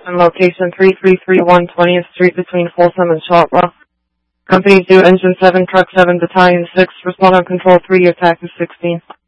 and location 3331 20th Street between Folsom and Shotwell. Company 2, Engine 7, Truck 7, Battalion 6, respond on control 3, your tax is 16.